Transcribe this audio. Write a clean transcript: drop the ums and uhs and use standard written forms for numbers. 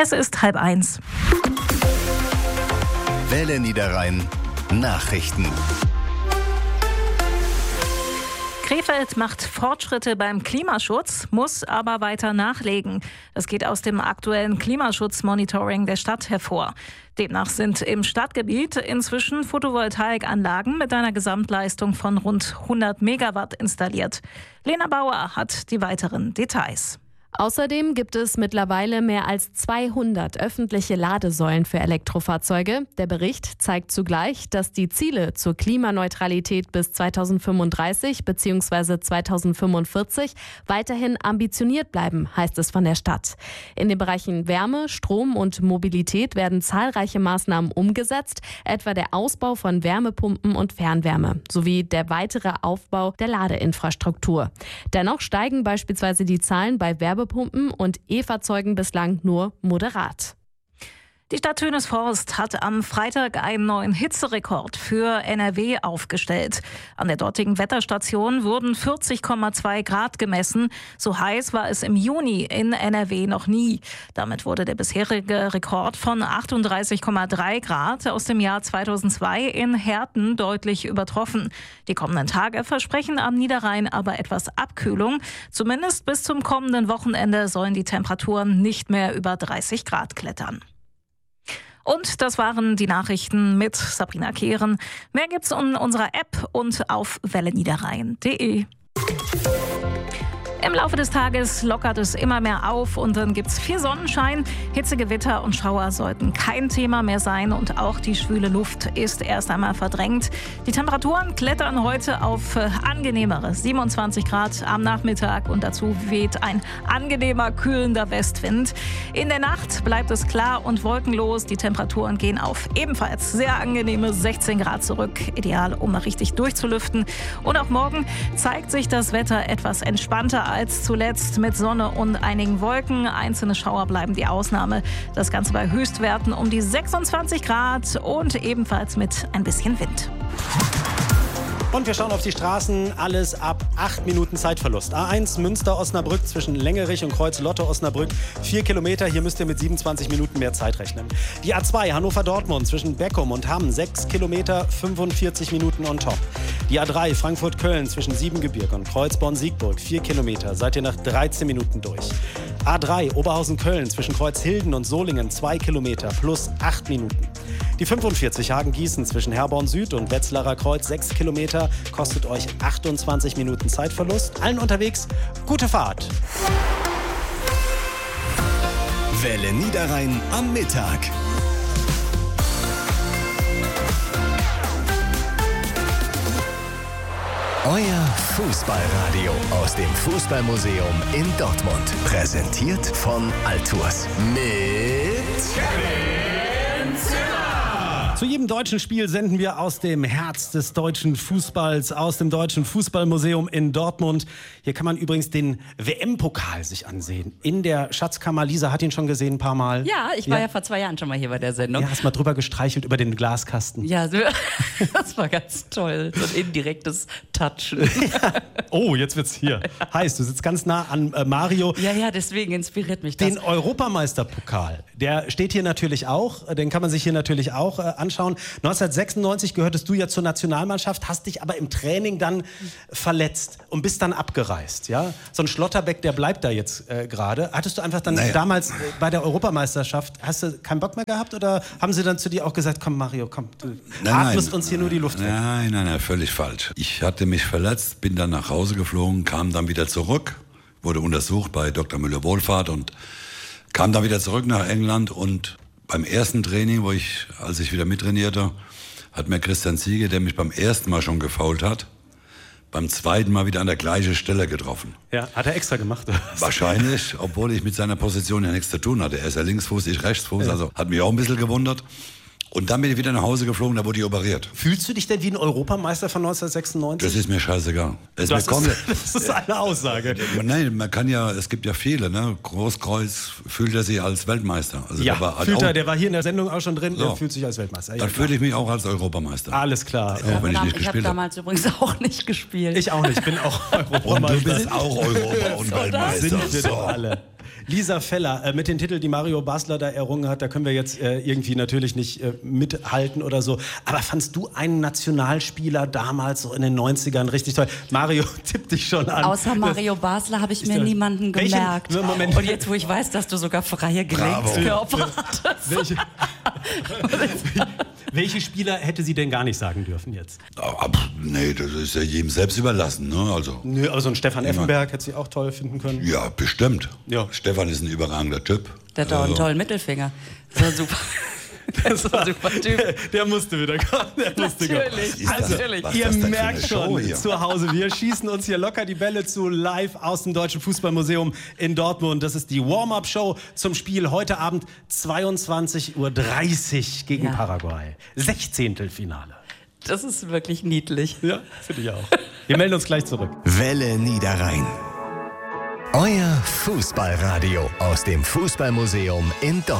Es ist 12:30. Welle Niederrhein Nachrichten. Krefeld macht Fortschritte beim Klimaschutz, muss aber weiter nachlegen. Das geht aus dem aktuellen Klimaschutzmonitoring der Stadt hervor. Demnach sind im Stadtgebiet inzwischen Photovoltaikanlagen mit einer Gesamtleistung von rund 100 Megawatt installiert. Lena Bauer hat die weiteren Details. Außerdem gibt es mittlerweile mehr als 200 öffentliche Ladesäulen für Elektrofahrzeuge. Der Bericht zeigt zugleich, dass die Ziele zur Klimaneutralität bis 2035 bzw. 2045 weiterhin ambitioniert bleiben, heißt es von der Stadt. In den Bereichen Wärme, Strom und Mobilität werden zahlreiche Maßnahmen umgesetzt, etwa der Ausbau von Wärmepumpen und Fernwärme sowie der weitere Aufbau der Ladeinfrastruktur. Dennoch steigen beispielsweise die Zahlen bei Wärmepumpen und E-Fahrzeugen bislang nur moderat. Die Stadt Tönesforst hat am Freitag einen neuen Hitzerekord für NRW aufgestellt. An der dortigen Wetterstation wurden 40,2 Grad gemessen. So heiß war es im Juni in NRW noch nie. Damit wurde der bisherige Rekord von 38,3 Grad aus dem Jahr 2002 in Herten deutlich übertroffen. Die kommenden Tage versprechen am Niederrhein aber etwas Abkühlung. Zumindest bis zum kommenden Wochenende sollen die Temperaturen nicht mehr über 30 Grad klettern. Und das waren die Nachrichten mit Sabrina Kehren. Mehr gibt's in unserer App und auf welleniederrhein.de. Im Laufe des Tages lockert es immer mehr auf und dann gibt's viel Sonnenschein. Hitzegewitter und Schauer sollten kein Thema mehr sein und auch die schwüle Luft ist erst einmal verdrängt. Die Temperaturen klettern heute auf angenehmere 27 Grad am Nachmittag und dazu weht ein angenehmer, kühlender Westwind. In der Nacht bleibt es klar und wolkenlos. Die Temperaturen gehen auf ebenfalls sehr angenehme 16 Grad zurück. Ideal, um mal richtig durchzulüften. Und auch morgen zeigt sich das Wetter etwas entspannter als zuletzt mit Sonne und einigen Wolken. Einzelne Schauer bleiben die Ausnahme. Das Ganze bei Höchstwerten um die 26 Grad und ebenfalls mit ein bisschen Wind. Und wir schauen auf die Straßen, alles ab 8 Minuten Zeitverlust. A1 Münster-Osnabrück zwischen Längerich und Kreuz-Lotte-Osnabrück 4 Kilometer, hier müsst ihr mit 27 Minuten mehr Zeit rechnen. Die A2 Hannover-Dortmund zwischen Beckum und Hamm 6 Kilometer, 45 Minuten on top. Die A3 Frankfurt-Köln zwischen Siebengebirge und Kreuzborn-Siegburg 4 Kilometer, seid ihr nach 13 Minuten durch. A3 Oberhausen-Köln zwischen Kreuzhilden und Solingen 2 Kilometer plus 8 Minuten. Die 45 Hagen-Gießen zwischen Herborn Süd und Wetzlarer Kreuz 6 Kilometer kostet euch 28 Minuten Zeitverlust. Allen unterwegs, gute Fahrt. Welle Niederrhein am Mittag. Euer Fußballradio aus dem Fußballmuseum in Dortmund. Präsentiert von Altours. Mit Kevin Zimmer. Zu jedem deutschen Spiel senden wir aus dem Herz des deutschen Fußballs, aus dem Deutschen Fußballmuseum in Dortmund. Hier kann man übrigens den WM-Pokal sich ansehen. In der Schatzkammer. Lisa hat ihn schon gesehen ein paar Mal. Ja, ich war ja vor 2 Jahren schon mal hier bei der Sendung. Ja, hast mal drüber gestreichelt über den Glaskasten. Ja, das war ganz toll. So ein indirektes Touchen. Ja. Oh, jetzt wird's hier heiß. Du sitzt ganz nah an Mario. Ja, deswegen inspiriert mich das. Den Europameisterpokal, der steht hier natürlich auch. Den kann man sich hier natürlich auch anschauen. 1996 gehörtest du ja zur Nationalmannschaft, hast dich aber im Training dann verletzt und bist dann abgereist. Ja? So ein Schlotterbeck, der bleibt da jetzt gerade. Hattest du einfach dann damals bei der Europameisterschaft, hast du keinen Bock mehr gehabt oder haben sie dann zu dir auch gesagt, komm Mario, komm, du atmest uns hier nur die Luft weg? Nein, völlig falsch. Ich hatte mich verletzt, bin dann nach Hause geflogen, kam dann wieder zurück, wurde untersucht bei Dr. Müller-Wohlfahrt und kam dann wieder zurück nach England und beim ersten Training, als ich wieder mittrainierte, hat mir Christian Ziege, der mich beim ersten Mal schon gefoult hat, beim zweiten Mal wieder an der gleichen Stelle getroffen. Ja, hat er extra gemacht? Wahrscheinlich, obwohl ich mit seiner Position ja nichts zu tun hatte. Er ist ja Linksfuß, ich Rechtsfuß, also hat mich auch ein bisschen gewundert. Und dann bin ich wieder nach Hause geflogen, da wurde ich operiert. Fühlst du dich denn wie ein Europameister von 1996? Das ist mir scheißegal. Das ist eine Aussage. Nein, es gibt ja viele. Ne? Großkreuz fühlt er sich als Weltmeister. Also ja, der war hier in der Sendung auch schon drin, der fühlt sich als Weltmeister. Dann fühle ich mich auch als Europameister. Alles klar. Auch wenn ich habe damals übrigens auch nicht gespielt. Ich auch nicht, ich bin auch Europameister. Und du bist auch Europa und Weltmeister. Sind wir doch alle. Lisa Feller, mit den Titeln, die Mario Basler da errungen hat, da können wir jetzt irgendwie natürlich nicht mithalten oder so. Aber fandst du einen Nationalspieler damals so in den 90ern richtig toll? Mario tippt dich schon an. Außer Mario Basler habe ich mir niemanden gemerkt. Moment. Und jetzt, wo ich weiß, dass du sogar freie Gelenkskörper hattest. Welche Spieler hätte sie denn gar nicht sagen dürfen jetzt? Nee, das ist ja jedem selbst überlassen. Ne? Also, Nö, aber so ein Stefan Effenberg hätte sie auch toll finden können. ja, bestimmt. Ja. Stefan ist ein überragender Typ. Der hat auch einen tollen Mittelfinger. Das war super. Das war ein super Typ. Der musste wieder kommen. Natürlich. Also, Was ihr ist das denn für merkt eine Show schon hier? zu Hause, wir schießen uns hier locker die Bälle zu, live aus dem Deutschen Fußballmuseum in Dortmund. Das ist die Warm-Up-Show zum Spiel heute Abend 22:30 Uhr gegen Paraguay. 16. Finale. Das ist wirklich niedlich. Ja, finde ich auch. Wir melden uns gleich zurück. Welle Niederrhein. Euer Fußballradio aus dem Fußballmuseum in Dortmund.